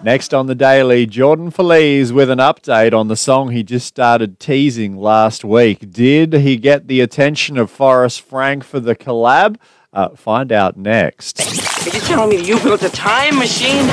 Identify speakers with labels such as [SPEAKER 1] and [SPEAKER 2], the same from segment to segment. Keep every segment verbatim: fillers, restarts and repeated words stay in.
[SPEAKER 1] Next on the Daily, Jordan Feliz with an update on the song he just started teasing last week. Did he get the attention of Forrest Frank for the collab? Uh, find out next.
[SPEAKER 2] Are you telling me you built a time machine?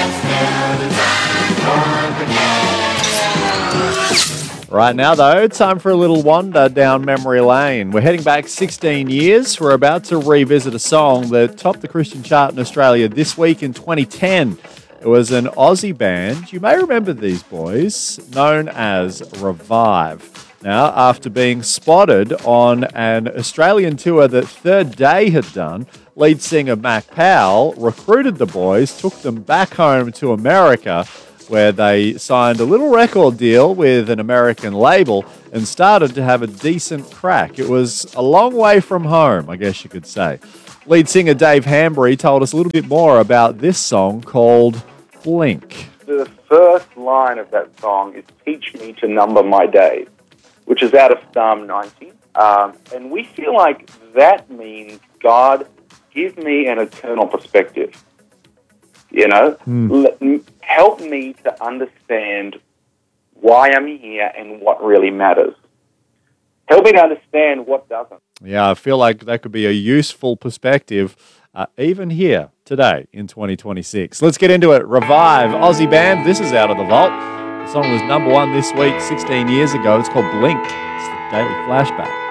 [SPEAKER 1] Right now, though, time for a little wander down memory lane. We're heading back sixteen years. We're about to revisit a song that topped the Christian chart in Australia this week in twenty ten. It was an Aussie band, you may remember these boys, known as Revive. Now, after being spotted on an Australian tour that Third Day had done, lead singer Mac Powell recruited the boys, took them back home to America, where they signed a little record deal with an American label and started to have a decent crack. It was a long way from home, I guess you could say. Lead singer Dave Hambury told us a little bit more about this song called Blink.
[SPEAKER 3] The first line of that song is "Teach me to number my days," which is out of Psalm ninety. Um, and we feel like that means, God, give me an eternal perspective. You know,
[SPEAKER 1] Mm.
[SPEAKER 3] Let, help me to understand why I'm here and what really matters. Help me to understand what doesn't.
[SPEAKER 1] Yeah, I feel like that could be a useful perspective uh, even here today in twenty twenty-six. Let's get into it. Revive, Aussie band. This is Out of the Vault. The song was number one this week, sixteen years ago. It's called Blink. It's the Daily Flashback.